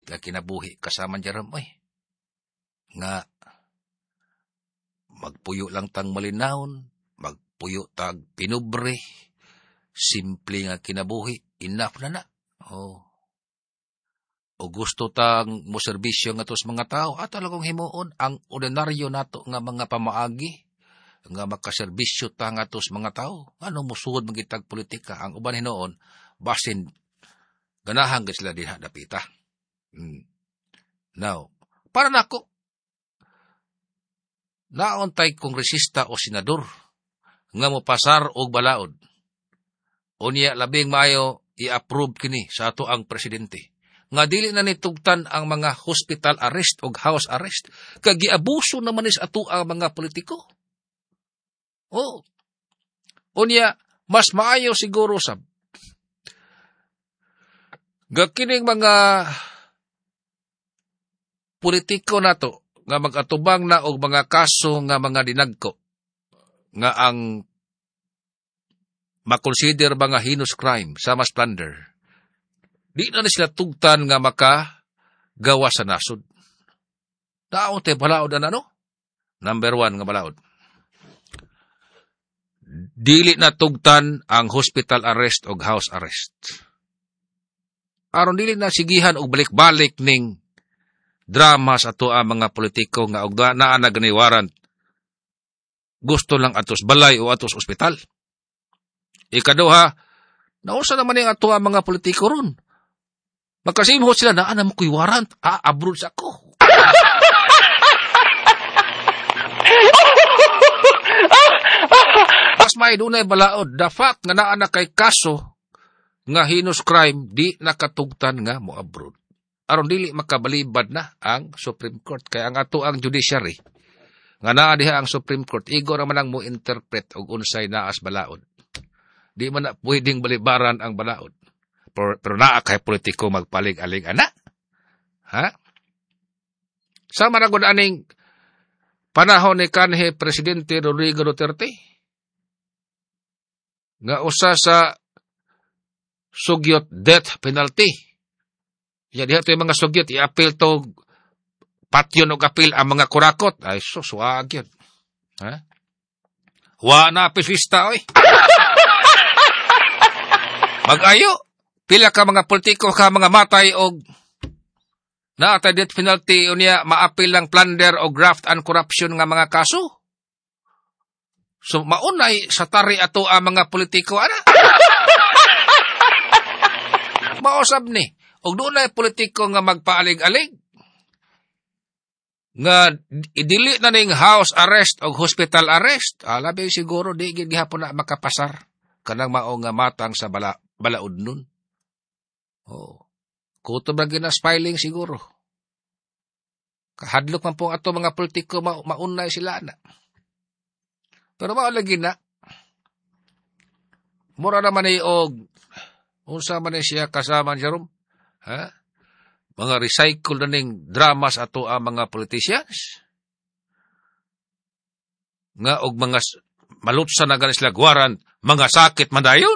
nga kinabuhi kasama Jerome oy. Nga magpuyo lang tang malinawon, magpuyo tag pinubre, simple nga kinabuhi, enough na. Oh. O gusto tang mo serbisyo nga tos mga tao, at talagang himuon ang ordinaryo nato nga mga pamaagi, nga makaserbisyo ta nga tos mga tao. Ano musuod magitag politika, ang uban hinoon, basin, ganahan ka sila diha dapita. Now, para nako, naontay kongresista o senador, nga mo pasar og balaod. Unya labing maayo i-approve kini sa ato ang presidente. Nga dili na nitugtan ang mga hospital arrest o house arrest, kag giabuso naman is ato ang mga politiko. Oh. Unya, mas maayo siguro sab. Gakining mga politiko nato nga mag-atubang na og mga kaso nga mga dinagko nga ang makonsider mga heinous crime sa mas plunder. Di na sila tugtan nga makagawa sa nasod. Daon te balaod na ano? Number 1 nga balaod. Dili na tugtan ang hospital arrest o house arrest. Aron dili na sigihan og balik-balik ning drama sa ato ang mga politiko nga og naa na ganiwaran. Gusto lang atos balay o atos ospital. Ikaduha, nausa naman yung ato ang mga politiko ron. Magkasimhot sila na mo ko'y warrant. Abroad sa ako. Mas may dunay balaod. The fact nga naa na kay kaso nga heinous crime, di nakatugtan nga mo abroad. Aron dili makabalibad na ang Supreme Court. Kaya ang ato ang judiciary, nga naa diha ang Supreme Court, igor man ang mo interpret og unsay naas balaod. Di man na pwedeng balibaran ang balaod. Pero naa kay politiko magpalig-alig ana. Ha? Sa managod aning panahon ni kanhi Presidente Rodrigo Duterte, nga usa sa sugyot death penalty. Ya diha to mga sugyot i-appeal to patyon og appeal ang mga kurakot. Ay suwag yun. Ha? Wa na pisista oy. Mag-ayo. Pila ka mga politiko ka mga matay og naatay death penalty unya maapil lang plunder o graft and corruption nga mga kaso. So maunay sa tari ato ang mga politiko ana. Mausab ni og dunay politiko nga magpaalig-alig nga idili na ning house arrest o hospital arrest. Labi siguro di gid gihapon na makapasar kanang mao nga matang sa balaod nun. Oh. Kuto ba ginas filing siguro. Kahadlok man po ato mga politiko maunay sila na. Pero lagi na. Mura naman ay unsa man siya kasama Jerome? Ha? Mga recycle na ning dramas ato ang mga politicians. Nga og mga malutsa na ganis sila guwaran, mga sakit man dayon.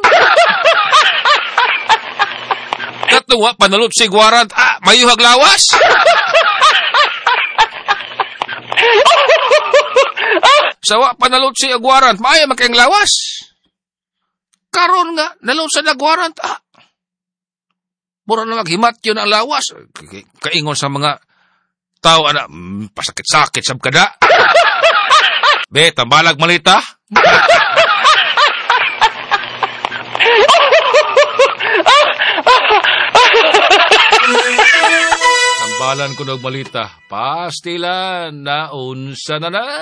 Katuwa, panalut si warrant, mayuhag lawas. Sawa, panalut si warrant, maayo makayang lawas. Karon nga, nalut sa nag-warrant, mura na maghimat yun ang lawas. Kaingon sa mga tao, pasakit-sakit sab kada. Be, tambalag malita. Tambalan ko ng malita. Pastilan na unsa na na.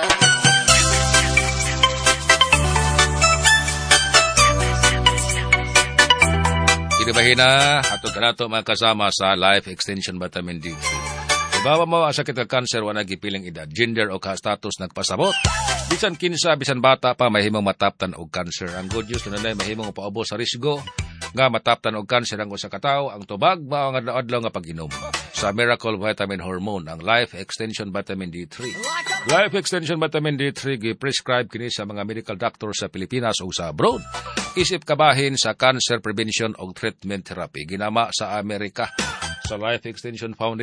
Kinibahin na atong kanato mga kasama sa Life Extension Vitamin D3. Ibawa mo ang sakit ng cancer wala gipiling edad, gender o status nagpasabot. Bisan kinsa, bisan bata pa mahimong mataptan og cancer. Ang good news na mahimong paubos sa risgo nga mataptan og cancer ang usa ka tawo. Ang tubag mao nga adlaw nga pag-inom sa Miracle Vitamin Hormone, ang Life Extension Vitamin D3. Life Extension Vitamin D3 gi-prescribe kini sa mga medical doctor sa Pilipinas o sa abroad. Isip kabahin sa cancer prevention o treatment therapy ginama sa Amerika sa Life Extension Foundation.